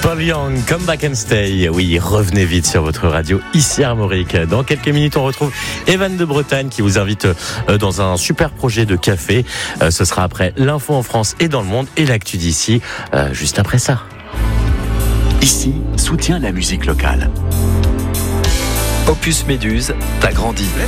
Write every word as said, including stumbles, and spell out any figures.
Paul Young, Come Back and Stay. Oui, revenez vite sur votre radio ici Armorique. Dans quelques minutes, on retrouve Evan de Bretagne qui vous invite dans un super projet de café. Ce sera après l'info en France et dans le monde et l'actu d'ici, juste après ça. Ici, soutient la musique locale. Opus Méduse, t'as grandi.